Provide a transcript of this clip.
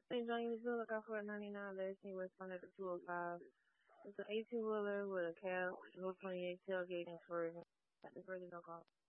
St. John, you still look out for a 99 last year was funded at 205. It's an 18 wheeler with a cab, no 28 tailgating for the further no cost.